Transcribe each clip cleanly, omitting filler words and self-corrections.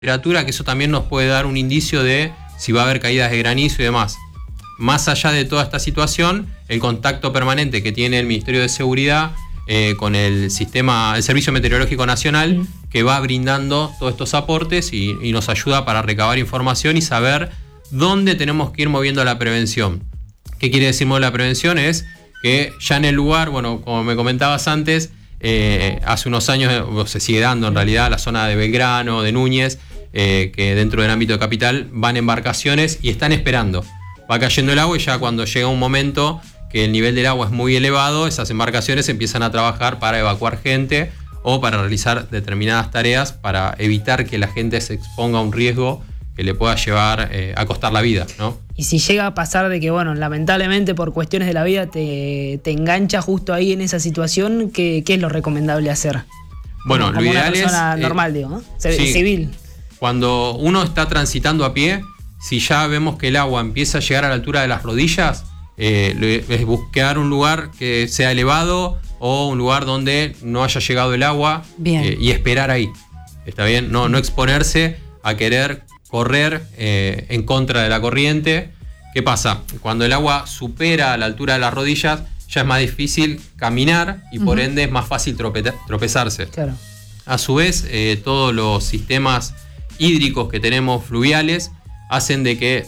temperatura, que eso también nos puede dar un indicio de si va a haber caídas de granizo y demás. Más allá de toda esta situación, el contacto permanente que tiene el Ministerio de Seguridad con el Servicio Meteorológico Nacional, que va brindando todos estos aportes y nos ayuda para recabar información y saber dónde tenemos que ir moviendo la prevención. ¿Qué quiere decir mover la prevención? Es que ya en el lugar, bueno, como me comentabas antes, hace unos años, se sigue dando en realidad, la zona de Belgrano, de Núñez, que dentro del ámbito de Capital van embarcaciones y están esperando. Va cayendo el agua y ya cuando llega un momento que el nivel del agua es muy elevado, esas embarcaciones empiezan a trabajar para evacuar gente o para realizar determinadas tareas para evitar que la gente se exponga a un riesgo que le pueda llevar a costar la vida, ¿no? Y si llega a pasar de que, bueno, lamentablemente por cuestiones de la vida te engancha justo ahí en esa situación, ¿qué es lo recomendable hacer? Bueno, como lo ideal una persona es normal, digo, ¿no? Sí, civil. Cuando uno está transitando a pie, si ya vemos que el agua empieza a llegar a la altura de las rodillas, es buscar un lugar que sea elevado o un lugar donde no haya llegado el agua y esperar ahí. ¿Está bien? No exponerse a querer correr en contra de la corriente. ¿Qué pasa? Cuando el agua supera la altura de las rodillas, ya es más difícil caminar y por ende es más fácil tropezarse. Claro. A su vez, todos los sistemas hídricos que tenemos pluviales hacen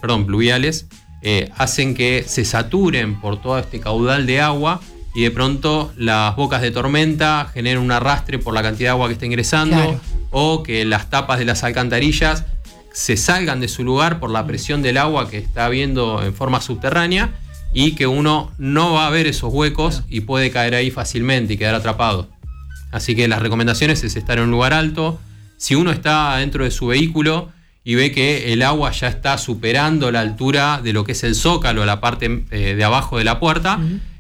que se saturen por todo este caudal de agua y de pronto las bocas de tormenta generen un arrastre por la cantidad de agua que está ingresando, o que las tapas de las alcantarillas se salgan de su lugar por la presión del agua que está habiendo en forma subterránea y que uno no va a ver esos huecos y puede caer ahí fácilmente y quedar atrapado. Así que las recomendaciones es estar en un lugar alto. Si uno está dentro de su vehículo y ve que el agua ya está superando la altura de lo que es el zócalo, la parte de abajo de la puerta,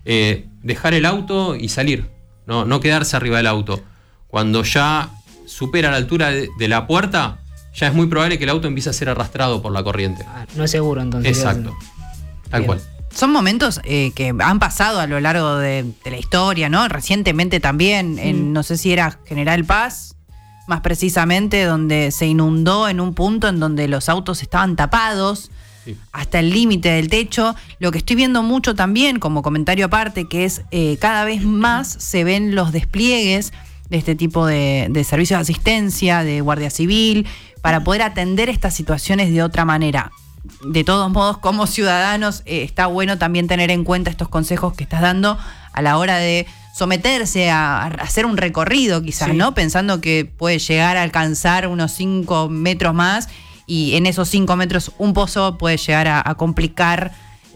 dejar el auto y salir, no quedarse arriba del auto. Cuando ya supera la altura de la puerta, ya es muy probable que el auto empiece a ser arrastrado por la corriente. No es seguro entonces. Exacto, tal cual. Son momentos que han pasado a lo largo de la historia, ¿no? Recientemente también, no sé si era General Paz, más precisamente, donde se inundó en un punto en donde los autos estaban tapados hasta el límite del techo. Lo que estoy viendo mucho también, como comentario aparte, que es cada vez más se ven los despliegues de este tipo de servicios de asistencia, de Guardia Civil, para poder atender estas situaciones de otra manera. De todos modos, como ciudadanos, está bueno también tener en cuenta estos consejos que estás dando a la hora de someterse a hacer un recorrido quizás, ¿no? Pensando que puede llegar a alcanzar unos 5 metros más y en esos 5 metros un pozo puede llegar a complicar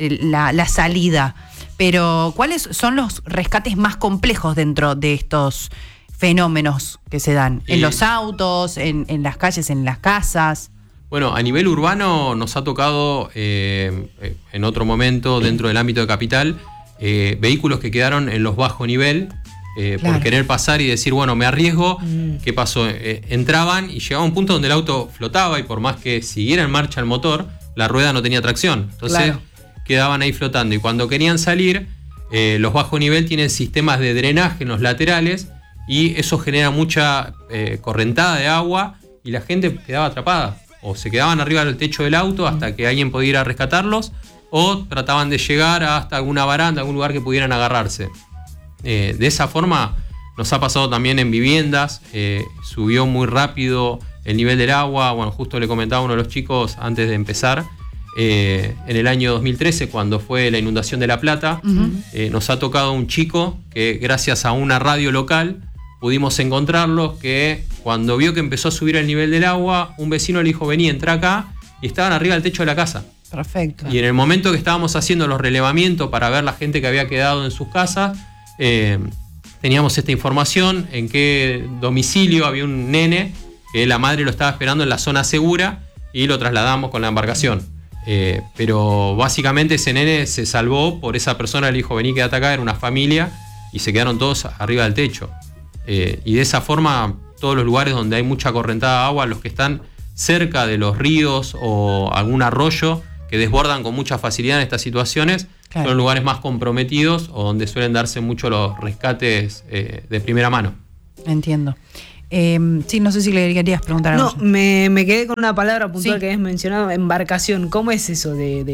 la salida. Pero, ¿cuáles son los rescates más complejos dentro de estos fenómenos que se dan? ¿En los autos, en las calles, en las casas? Bueno, a nivel urbano nos ha tocado en otro momento dentro del ámbito de Capital vehículos que quedaron en los bajo nivel por querer pasar y decir, bueno, me arriesgo. ¿Qué pasó? Entraban y llegaba a un punto donde el auto flotaba y por más que siguiera en marcha el motor, la rueda no tenía tracción. Entonces quedaban ahí flotando y cuando querían salir, los bajo nivel tienen sistemas de drenaje en los laterales y eso genera mucha correntada de agua y la gente quedaba atrapada. O se quedaban arriba del techo del auto hasta que alguien pudiera rescatarlos, o trataban de llegar hasta alguna baranda, algún lugar que pudieran agarrarse. De esa forma nos ha pasado también en viviendas, subió muy rápido el nivel del agua. Bueno, justo le comentaba a uno de los chicos antes de empezar, en el año 2013, cuando fue la inundación de La Plata, nos ha tocado un chico que gracias a una radio local pudimos encontrarlos, que cuando vio que empezó a subir el nivel del agua, un vecino le dijo, vení, entra acá, y estaban arriba del techo de la casa. Perfecto. Y en el momento que estábamos haciendo los relevamientos para ver la gente que había quedado en sus casas, teníamos esta información, en qué domicilio había un nene, que la madre lo estaba esperando en la zona segura, y lo trasladamos con la embarcación. Pero básicamente ese nene se salvó por esa persona, le dijo, vení, quédate acá, era una familia, y se quedaron todos arriba del techo. Y de esa forma, todos los lugares donde hay mucha correntada de agua, los que están cerca de los ríos o algún arroyo que desbordan con mucha facilidad en estas situaciones, son lugares más comprometidos o donde suelen darse mucho los rescates de primera mano. Entiendo. Sí, no sé si le querías preguntar algo. No, me quedé con una palabra puntual Sí. que habías mencionado, embarcación. ¿Cómo es eso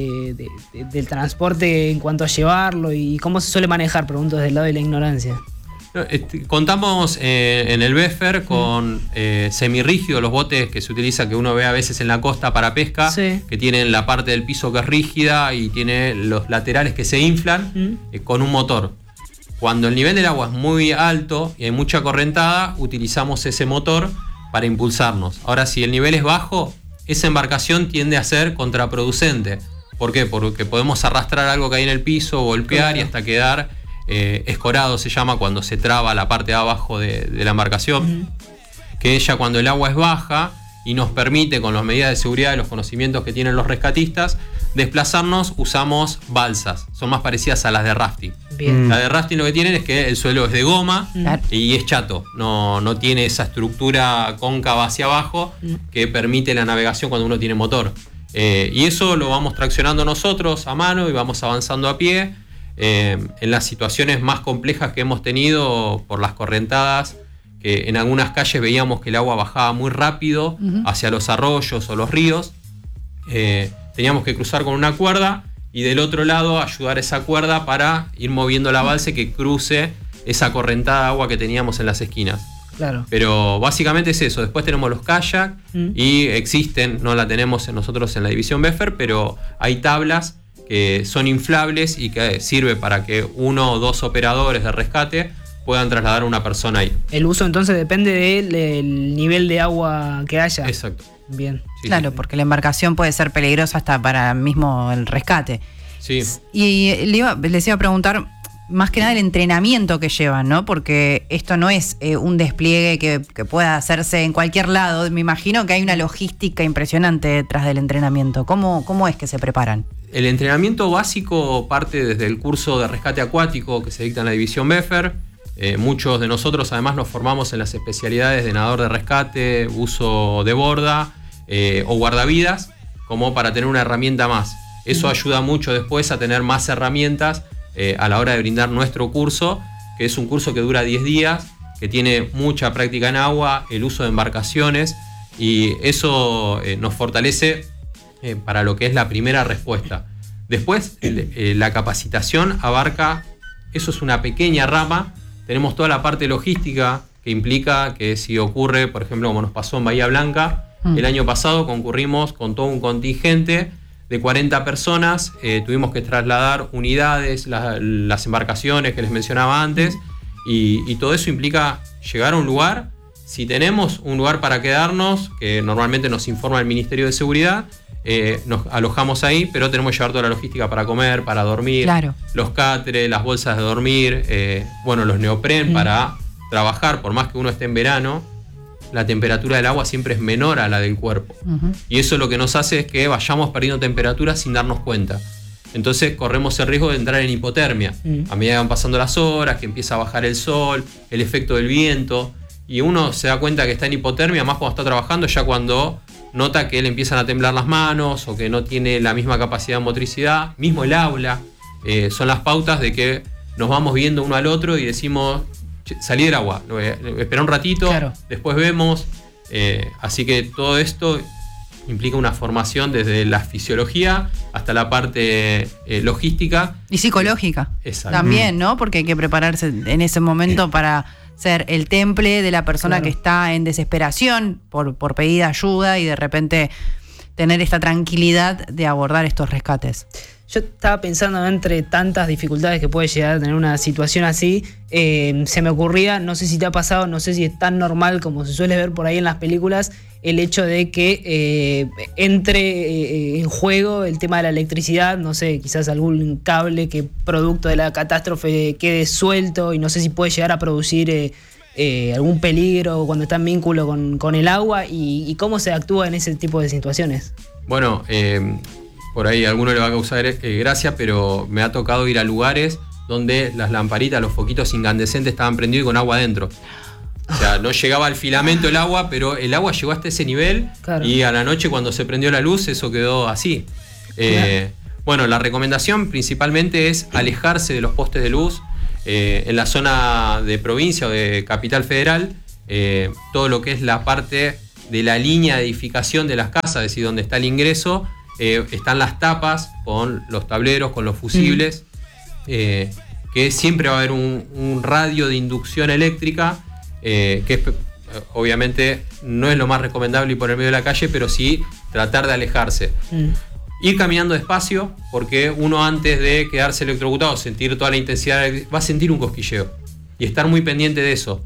del transporte en cuanto a llevarlo y cómo se suele manejar? Pregunto desde el lado de la ignorancia. No, contamos en el BEFER con semirrígidos, los botes que se utiliza, que uno ve a veces en la costa para pesca, Sí. que tienen la parte del piso que es rígida y tiene los laterales que se inflan con un motor. Cuando el nivel del agua es muy alto y hay mucha correntada, utilizamos ese motor para impulsarnos. Ahora, si el nivel es bajo, esa embarcación tiende a ser contraproducente. ¿Por qué? Porque podemos arrastrar algo que hay en el piso, golpear y hasta quedar escorado, se llama, cuando se traba la parte de abajo de la embarcación. Que ya cuando el agua es baja y nos permite, con las medidas de seguridad y los conocimientos que tienen los rescatistas, desplazarnos, usamos balsas. Son más parecidas a las de rafting. Bien. La de rafting lo que tienen es que el suelo es de goma Claro. y es chato. No tiene esa estructura cóncava hacia abajo que permite la navegación cuando uno tiene motor. Y eso lo vamos traccionando nosotros a mano y vamos avanzando a pie. En las situaciones más complejas que hemos tenido por las correntadas, que en algunas calles veíamos que el agua bajaba muy rápido hacia los arroyos o los ríos, teníamos que cruzar con una cuerda y del otro lado ayudar a esa cuerda para ir moviendo la balsa que cruce esa correntada de agua que teníamos en las esquinas. Claro. Pero básicamente es eso. Después tenemos los kayak y existen, no la tenemos nosotros en la división BEFER, pero hay tablas que son inflables y que sirve para que 1 o 2 operadores de rescate puedan trasladar a una persona ahí. El uso entonces depende del nivel de agua que haya. Exacto. Bien. Sí, Claro, sí. porque la embarcación puede ser peligrosa hasta para mismo el rescate. Sí. Y les iba a preguntar más que nada el entrenamiento que llevan, ¿no? Porque esto no es un despliegue que pueda hacerse en cualquier lado. Me imagino que hay una logística impresionante detrás del entrenamiento. ¿Cómo es que se preparan? El entrenamiento básico parte desde el curso de rescate acuático que se dicta en la división BEFER. Muchos de nosotros además nos formamos en las especialidades de nadador de rescate, uso de borda o guardavidas, como para tener una herramienta más. Eso ayuda mucho después a tener más herramientas a la hora de brindar nuestro curso, que es un curso que dura 10 días, que tiene mucha práctica en agua, el uso de embarcaciones, y eso nos fortalece para lo que es la primera respuesta. Después, la capacitación abarca, eso es una pequeña rama. Tenemos toda la parte logística que implica que si ocurre, por ejemplo, como nos pasó en Bahía Blanca, el año pasado concurrimos con todo un contingente de 40 personas, tuvimos que trasladar unidades, las embarcaciones que les mencionaba antes, y todo eso implica llegar a un lugar. Si tenemos un lugar para quedarnos, que normalmente nos informa el Ministerio de Seguridad, nos alojamos ahí, pero tenemos que llevar toda la logística para comer, para dormir, Claro. los cáteres, las bolsas de dormir, los neopren para trabajar. Por más que uno esté en verano, la temperatura del agua siempre es menor a la del cuerpo. Y eso lo que nos hace es que vayamos perdiendo temperatura sin darnos cuenta. Entonces corremos el riesgo de entrar en hipotermia. A medida que van pasando las horas, que empieza a bajar el sol, el efecto del viento, y uno se da cuenta que está en hipotermia, más cuando está trabajando, ya cuando nota que le empiezan a temblar las manos o que no tiene la misma capacidad de motricidad, mismo el habla. Son las pautas de que nos vamos viendo uno al otro y decimos: salí del agua, espera un ratito, Claro. después vemos. Así que todo esto implica una formación desde la fisiología hasta la parte logística. Y psicológica. Exacto. También, ¿no? Porque hay que prepararse en ese momento para ser el temple de la persona Claro. que está en desesperación por pedir ayuda y de repente tener esta tranquilidad de abordar estos rescates. Yo estaba pensando, entre tantas dificultades que puede llegar a tener una situación así, se me ocurría, no sé si te ha pasado, no sé si es tan normal como se suele ver por ahí en las películas, el hecho de que entre en juego el tema de la electricidad, no sé, quizás algún cable que producto de la catástrofe quede suelto y no sé si puede llegar a producir algún peligro cuando está en vínculo con el agua y cómo se actúa en ese tipo de situaciones. Bueno, por ahí a alguno le va a causar gracia, pero me ha tocado ir a lugares donde las lamparitas, los foquitos incandescentes estaban prendidos y con agua adentro. O sea, no llegaba al filamento el agua, pero el agua llegó hasta ese nivel. Claro. Y a la noche cuando se prendió la luz eso quedó así. Bueno, la recomendación principalmente es alejarse de los postes de luz. En la zona de provincia o de capital federal todo lo que es la parte de la línea de edificación de las casas, es decir, donde está el ingreso, están las tapas con los tableros, con los fusibles, que siempre va a haber un radio de inducción eléctrica, que obviamente no es lo más recomendable ir por el medio de la calle, pero sí tratar de alejarse. Ir caminando despacio, porque uno antes de quedarse electrocutado, sentir toda la intensidad, va a sentir un cosquilleo. Y estar muy pendiente de eso.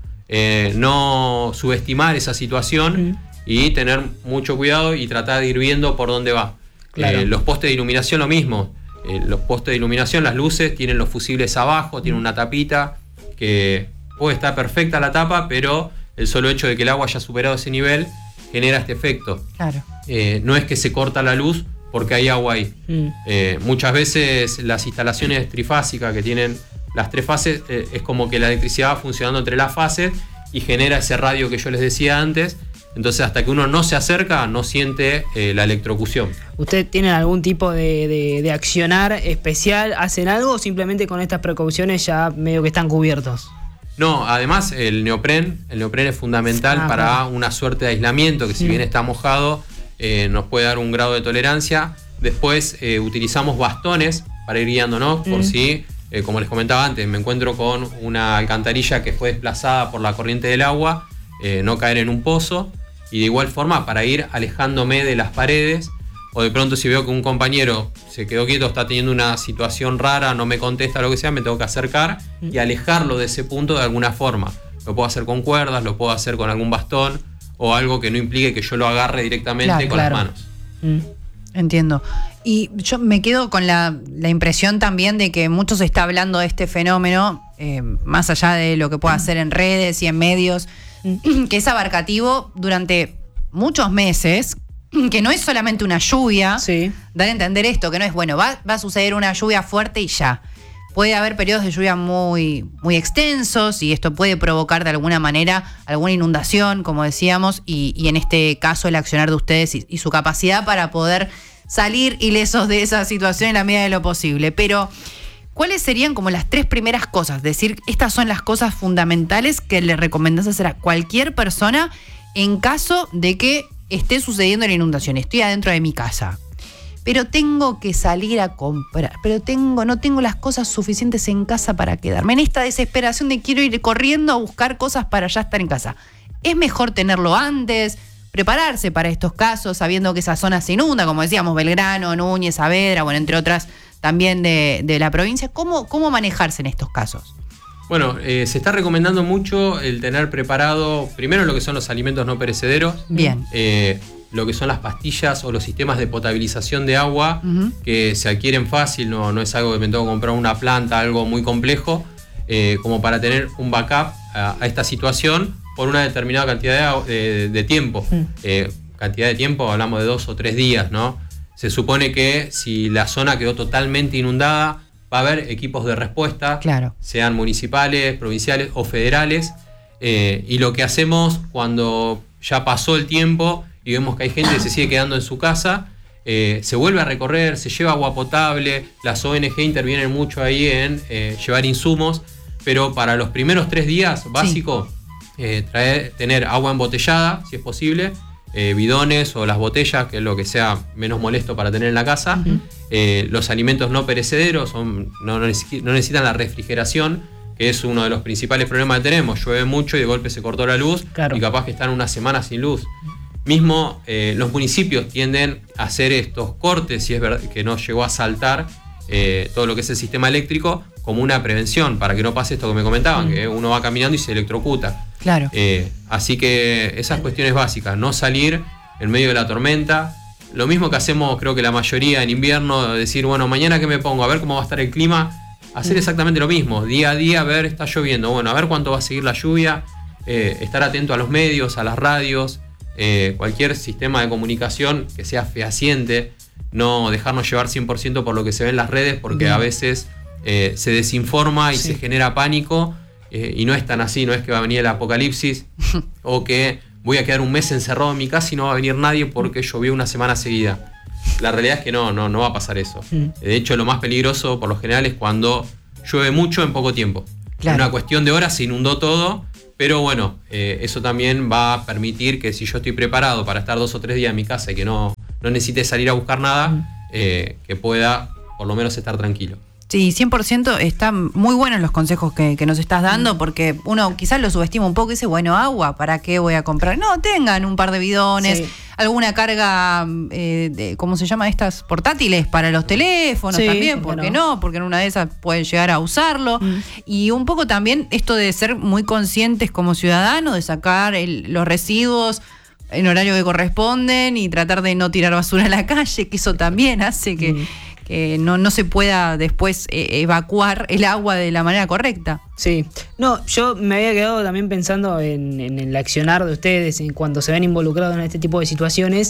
No subestimar esa situación y tener mucho cuidado y tratar de ir viendo por dónde va. Claro. Los postes de iluminación lo mismo. Los postes de iluminación, las luces, tienen los fusibles abajo, tienen una tapita que puede estar perfecta la tapa, pero el solo hecho de que el agua haya superado ese nivel genera este efecto. Claro. No es que se corta la luz porque hay agua ahí. Muchas veces las instalaciones trifásicas que tienen las 3 fases, es como que la electricidad va funcionando entre las fases y genera ese radio que yo les decía antes. Entonces, hasta que uno no se acerca, no siente la electrocución. ¿Usted tiene algún tipo de accionar especial? ¿Hacen algo o simplemente con estas precauciones ya medio que están cubiertos? No, además el neopren es fundamental para una suerte de aislamiento, que si bien está mojado, nos puede dar un grado de tolerancia. Después utilizamos bastones para ir guiándonos, por si, como les comentaba antes, me encuentro con una alcantarilla que fue desplazada por la corriente del agua, no caer en un pozo. Y de igual forma para ir alejándome de las paredes, o de pronto si veo que un compañero se quedó quieto, está teniendo una situación rara, no me contesta, lo que sea, me tengo que acercar y alejarlo de ese punto de alguna forma. Lo puedo hacer con cuerdas, lo puedo hacer con algún bastón o algo que no implique que yo lo agarre directamente con las manos. Entiendo. Y yo me quedo con la impresión también de que mucho se está hablando de este fenómeno, más allá de lo que pueda hacer en redes y en medios, que es abarcativo durante muchos meses, que no es solamente una lluvia, dar a entender esto, que no es, bueno, va a suceder una lluvia fuerte y ya. Puede haber periodos de lluvia muy, muy extensos y esto puede provocar de alguna manera alguna inundación, como decíamos, y en este caso el accionar de ustedes y su capacidad para poder salir ilesos de esa situación en la medida de lo posible. Pero ¿cuáles serían como las 3 primeras cosas? Es decir, estas son las cosas fundamentales que le recomendás hacer a cualquier persona en caso de que esté sucediendo la inundación. Estoy adentro de mi casa, pero tengo que salir a comprar, pero no tengo las cosas suficientes en casa para quedarme. En esta desesperación de quiero ir corriendo a buscar cosas para ya estar en casa. Es mejor tenerlo antes, prepararse para estos casos, sabiendo que esa zona se inunda, como decíamos, Belgrano, Núñez, Saavedra, bueno, entre otras también de la provincia. ¿Cómo manejarse en estos casos? Bueno, se está recomendando mucho el tener preparado primero lo que son los alimentos no perecederos. Bien. Lo que son las pastillas o los sistemas de potabilización de agua, que se adquieren fácil, no es algo que me tengo que comprar una planta, algo muy complejo, como para tener un backup a esta situación por una determinada cantidad de tiempo. Cantidad de tiempo, hablamos de 2 o 3 días, ¿no? Se supone que si la zona quedó totalmente inundada, va a haber equipos de respuesta, sean municipales, provinciales o federales, y lo que hacemos cuando ya pasó el tiempo y vemos que hay gente que se sigue quedando en su casa, se vuelve a recorrer, se lleva agua potable, las ONG intervienen mucho ahí en llevar insumos, pero para los primeros 3 días, básico, tener agua embotellada, si es posible, bidones o las botellas, que es lo que sea menos molesto para tener en la casa. Los alimentos no perecederos no necesitan la refrigeración, que es uno de los principales problemas que tenemos. Llueve mucho y de golpe se cortó la luz, y capaz que están una semana sin luz. Mismo los municipios tienden a hacer estos cortes, si es verdad que no llegó a saltar todo lo que es el sistema eléctrico, como una prevención, para que no pase esto que me comentaban, que uno va caminando y se electrocuta. Claro. Así que esas cuestiones básicas, no salir en medio de la tormenta. Lo mismo que hacemos, creo que la mayoría en invierno, decir, bueno, mañana que me pongo, a ver cómo va a estar el clima. Hacer exactamente lo mismo, día a día, a ver, está lloviendo, bueno, a ver cuánto va a seguir la lluvia, estar atento a los medios, a las radios, cualquier sistema de comunicación que sea fehaciente, no dejarnos llevar 100% por lo que se ve en las redes, porque a veces se desinforma y se genera pánico, y no es tan así, no es que va a venir el apocalipsis o que voy a quedar un mes encerrado en mi casa y no va a venir nadie porque llovió una semana seguida. La realidad es que no va a pasar eso. De hecho, lo más peligroso por lo general es cuando llueve mucho en poco tiempo. En una cuestión de horas se inundó todo pero bueno, eso también va a permitir que si yo estoy preparado para estar 2 o 3 días en mi casa y que no necesite salir a buscar nada, que pueda por lo menos estar tranquilo. Sí, 100%, están muy buenos los consejos que nos estás dando, porque uno quizás lo subestima un poco y dice, bueno, agua, ¿para qué voy a comprar? No, tengan un par de bidones, alguna carga, ¿cómo se llama? Estas portátiles para los teléfonos también, ¿por qué no? Porque en una de esas pueden llegar a usarlo. Y un poco también esto de ser muy conscientes como ciudadanos, de sacar los residuos en horario que corresponden y tratar de no tirar basura a la calle, que eso también hace que no se pueda después evacuar el agua de la manera correcta. Sí, no, yo me había quedado también pensando en el accionar de ustedes en cuando se ven involucrados en este tipo de situaciones.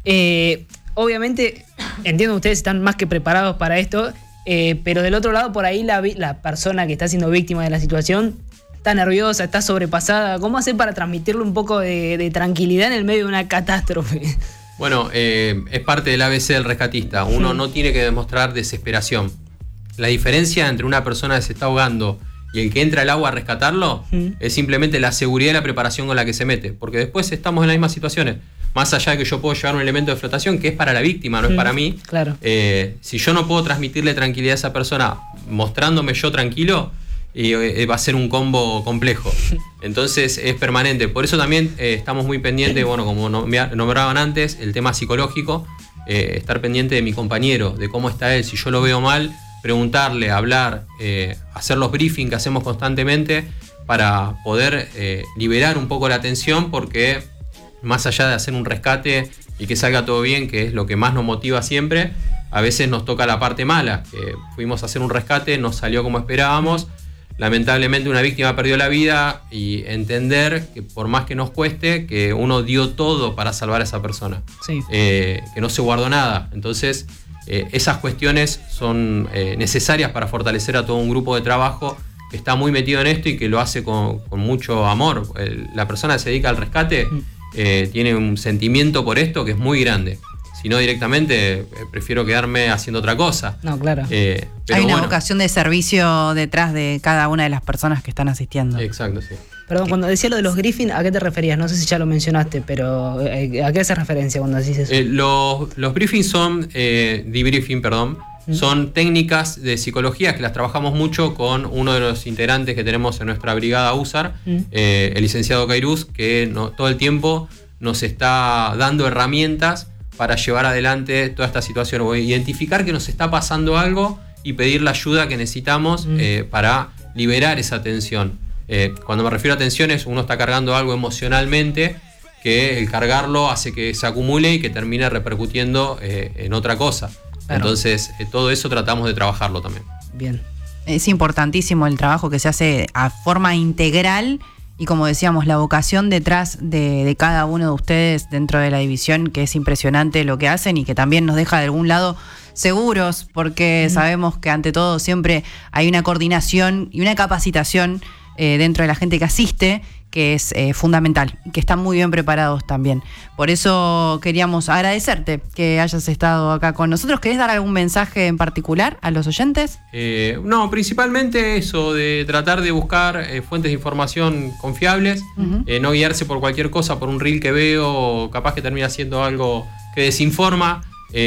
Obviamente, entiendo que ustedes están más que preparados para esto, pero del otro lado, por ahí la persona que está siendo víctima de la situación está nerviosa, está sobrepasada. ¿Cómo hacer para transmitirle un poco de tranquilidad en el medio de una catástrofe? Bueno, es parte del ABC del rescatista. Uno no tiene que demostrar desesperación. La diferencia entre una persona que se está ahogando y el que entra al agua a rescatarlo es simplemente la seguridad y la preparación con la que se mete. Porque después estamos en las mismas situaciones. Más allá de que yo puedo llevar un elemento de flotación que es para la víctima, no es para mí. Claro. Si yo no puedo transmitirle tranquilidad a esa persona mostrándome yo tranquilo, va a ser un combo complejo. Entonces es permanente. Por eso también estamos muy pendientes, bueno, como nombraban antes, el tema psicológico, estar pendiente de mi compañero, de cómo está él. Si yo lo veo mal, preguntarle, hablar, hacer los briefings que hacemos constantemente para poder liberar un poco la tensión, porque más allá de hacer un rescate y que salga todo bien, que es lo que más nos motiva siempre, a veces nos toca la parte mala, que fuimos a hacer un rescate, no salió como esperábamos. Lamentablemente una víctima perdió la vida, y entender que por más que nos cueste, que uno dio todo para salvar a esa persona, que no se guardó nada. Entonces esas cuestiones son necesarias para fortalecer a todo un grupo de trabajo que está muy metido en esto y que lo hace con mucho amor. La persona que se dedica al rescate tiene un sentimiento por esto que es muy grande. Si no, directamente prefiero quedarme haciendo otra cosa. No, claro. Hay una vocación de servicio detrás de cada una de las personas que están asistiendo. Exacto, sí. Perdón, cuando decía lo de los briefing, ¿a qué te referías? No sé si ya lo mencionaste, pero ¿a qué hace referencia cuando decís eso? Los briefings son, debriefing, perdón, son técnicas de psicología que las trabajamos mucho con uno de los integrantes que tenemos en nuestra brigada USAR, el licenciado Cairuz, que todo el tiempo nos está dando herramientas para llevar adelante toda esta situación, o identificar que nos está pasando algo y pedir la ayuda que necesitamos para liberar esa tensión. Cuando me refiero a tensiones, uno está cargando algo emocionalmente, que el cargarlo hace que se acumule y que termine repercutiendo en otra cosa. Claro. Entonces, todo eso tratamos de trabajarlo también. Bien. Es importantísimo el trabajo que se hace a forma integral. Y como decíamos, la vocación detrás de cada uno de ustedes dentro de la división, que es impresionante lo que hacen y que también nos deja de algún lado seguros, porque sabemos que ante todo siempre hay una coordinación y una capacitación dentro de la gente que asiste, que es fundamental y que están muy bien preparados también. Por eso queríamos agradecerte que hayas estado acá con nosotros. ¿Querés dar algún mensaje en particular a los oyentes? No, principalmente eso, de tratar de buscar fuentes de información confiables, no guiarse por cualquier cosa, por un reel que veo, capaz que termina siendo algo que desinforma.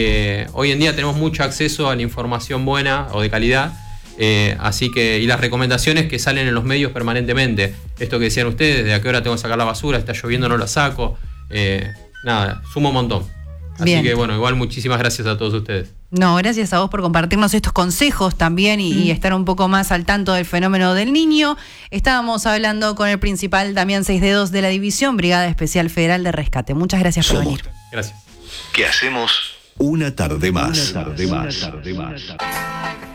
Hoy en día tenemos mucho acceso a la información buena o de calidad. Así que, y las recomendaciones que salen en los medios permanentemente, esto que decían ustedes, de a qué hora tengo que sacar la basura, está lloviendo, no la saco, nada, suma un montón. Así Bien. Que bueno, igual muchísimas gracias a todos ustedes. No, gracias a vos por compartirnos estos consejos también y estar un poco más al tanto del fenómeno del niño. Estábamos hablando con el principal Damián Seisdedos de la División Brigada Especial Federal de Rescate. Muchas gracias por venir. Gracias. ¿Qué hacemos? Una tarde más.